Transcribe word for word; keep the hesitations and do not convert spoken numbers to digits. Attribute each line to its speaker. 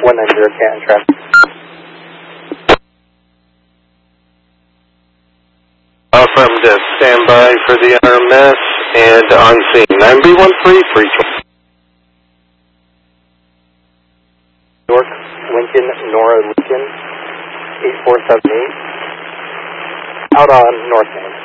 Speaker 1: one nine zero Canton traffic.
Speaker 2: Affirmative. Stand by for the R M S and on scene. nine B one three, free change.
Speaker 1: York, Lincoln, Nora, Lincoln, eight four seven eight. Out on North Main.